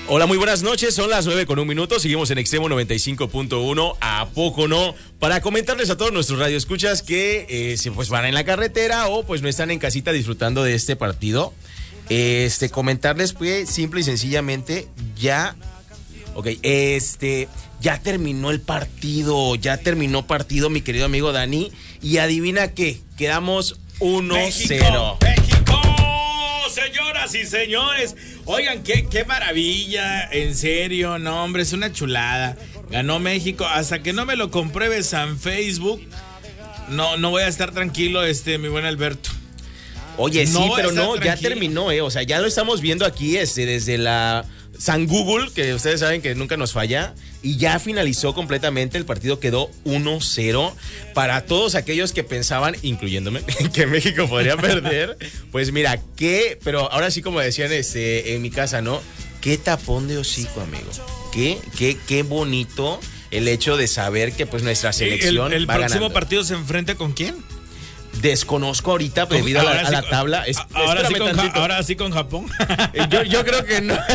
Hola, muy buenas noches, son las 9:01, seguimos en Extremo 95.1, ¿a poco no? Para comentarles a todos nuestros radioescuchas que si pues van en la carretera o pues no están en casita disfrutando de este partido, comentarles pues simple y sencillamente ya terminó el partido, mi querido amigo Dani, y adivina qué, quedamos 1-0. ¡México! Señoras y señores, oigan, qué maravilla, en serio, no hombre, es una chulada. Ganó México, hasta que no me lo compruebes en Facebook, no voy a estar tranquilo, mi buen Alberto. Oye, no sí, pero no, tranquilo. ya terminó, o sea, ya lo estamos viendo aquí desde la San Google, que ustedes saben que nunca nos falla, y ya finalizó completamente, el partido quedó 1-0. Para todos aquellos que pensaban, incluyéndome, que México podría perder, pues mira, pero ahora sí, como decían en mi casa, ¿no? Qué tapón de hocico, amigo. Qué bonito el hecho de saber que pues nuestra selección ¿El va próximo ganando. Partido se enfrenta con quién? Desconozco ahorita debido a la tabla. Ahora sí con Japón. Yo creo que no.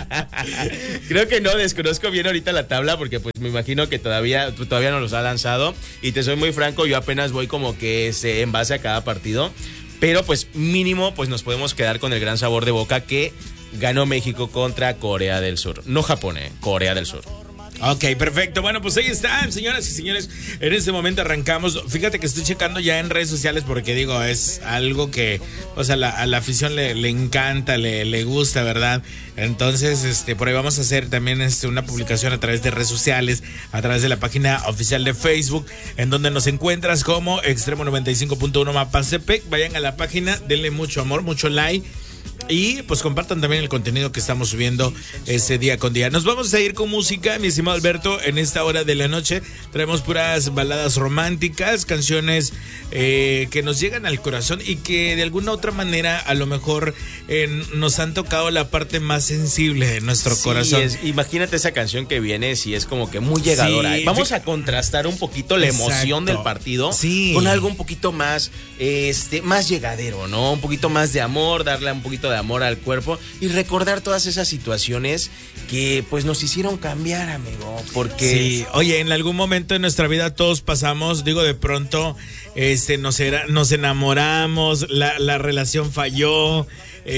Creo que no, desconozco bien ahorita la tabla porque pues me imagino que todavía no los ha lanzado. Y te soy muy franco, yo apenas voy como que en base a cada partido. Pero pues mínimo pues nos podemos quedar con el gran sabor de boca que ganó México contra Corea del Sur. No Japón, Corea del Sur. Ok, perfecto. Bueno, pues ahí están, señoras y señores. En este momento arrancamos. Fíjate que estoy checando ya en redes sociales porque digo, es algo que, o sea, a la afición le encanta, le gusta, ¿verdad? Entonces, por ahí vamos a hacer también una publicación a través de redes sociales, a través de la página oficial de Facebook, en donde nos encuentras como Extremo 95.1 Mapastepec. Vayan a la página, denle mucho amor, mucho like. Y pues compartan también el contenido que estamos subiendo día con día. Nos vamos a ir con música, mi estimado Alberto. En esta hora de la noche traemos puras baladas románticas, canciones que nos llegan al corazón y que de alguna otra manera a lo mejor nos han tocado la parte más sensible de nuestro corazón. Imagínate esa canción que viene, si es como que muy llegadora. Sí, vamos a contrastar un poquito la emoción del partido con algo un poquito más, más llegadero, ¿no? Un poquito más de amor, darle un poquito de amor al cuerpo y recordar todas esas situaciones que pues nos hicieron cambiar, amigo, porque sí, oye, en algún momento de nuestra vida todos pasamos, digo, de pronto nos enamoramos, la relación falló,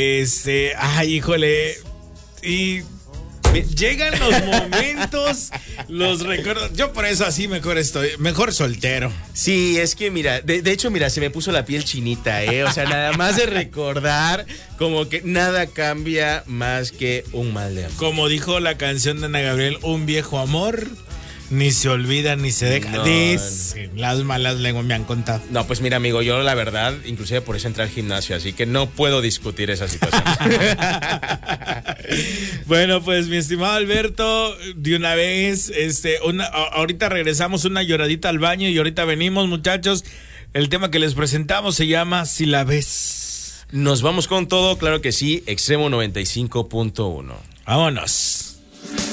ay, híjole, y llegan los momentos, los recuerdos. Yo por eso así mejor soltero. Sí, es que mira, de hecho, mira, se me puso la piel chinita, o sea, nada más de recordar, como que nada cambia más que un mal de amor. Como dijo la canción de Ana Gabriel, un viejo amor ni se olvida ni se deja. No. Las malas lenguas me han contado. No, pues mira, amigo, yo la verdad, inclusive por eso entré al gimnasio, así que no puedo discutir esa situación. Bueno, pues mi estimado Alberto, de una vez, ahorita regresamos, una lloradita al baño y ahorita venimos, muchachos. El tema que les presentamos se llama Si la ves. Nos vamos con todo, claro que sí, Extremo 95.1. Vámonos.